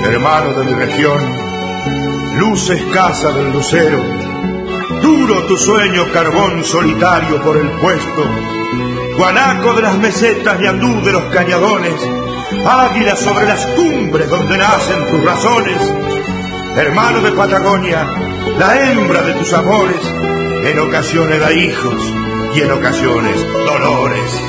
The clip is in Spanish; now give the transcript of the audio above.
hermano de mi región, luz escasa del lucero, duro tu sueño, carbón solitario por el puesto, guanaco de las mesetas, ñandú de los cañadones, águila sobre las cumbres donde nacen tus razones, hermano de Patagonia, la hembra de tus amores, en ocasiones da hijos y en ocasiones dolores.